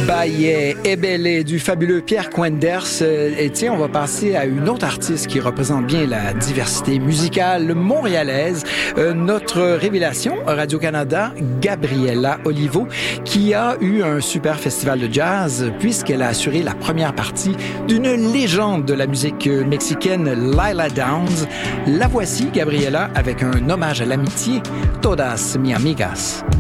Baillet, Ebele du fabuleux Pierre Quenders. Et tiens, on va passer à une autre artiste qui représente bien la diversité musicale montréalaise. Notre révélation, Radio-Canada, Gabriela Olivo, qui a eu un super festival de jazz puisqu'elle a assuré la première partie d'une légende de la musique mexicaine, Lila Downs. La voici, Gabriela, avec un hommage à l'amitié, Todas mi amigas.